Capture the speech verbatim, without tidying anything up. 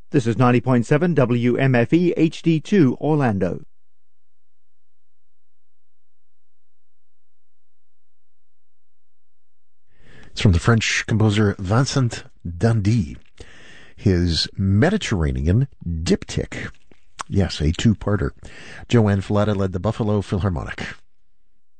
This is ninety point seven W M F E H D two Orlando. It's from the French composer Vincent Dandy. His Mediterranean Diptych. Yes, a two-parter. Joanne Falletta led the Buffalo Philharmonic.